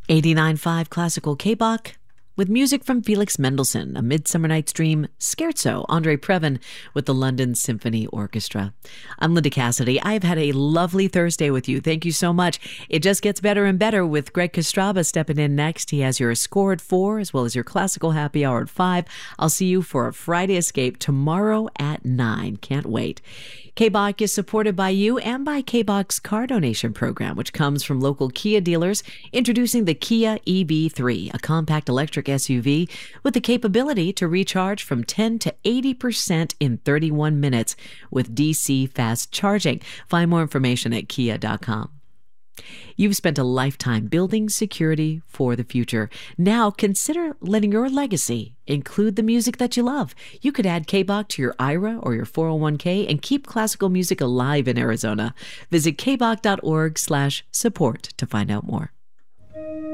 89.5 Classical K-Bach with music from Felix Mendelssohn, A Midsummer Night's Dream, Scherzo, Andre Previn with the London Symphony Orchestra. I'm Linda Cassidy. I've had a lovely Thursday with you. Thank you so much. It just gets better and better with Greg Kostraba stepping in next. He has your score at 4 as well as your classical happy hour at 5. I'll see you for a Friday Escape tomorrow at 9. Can't wait. K-Bach is supported by you and by K-Bach's car donation program, which comes from local Kia dealers, introducing the Kia EV3, a compact electric SUV with the capability to recharge from 10 to 80% in 31 minutes with DC fast charging. Find more information at kia.com. You've spent a lifetime building security for the future. Now consider letting your legacy include the music that you love. You could add K-Bach to your IRA or your 401k and keep classical music alive in Arizona. Visit kbach.org/support to find out more.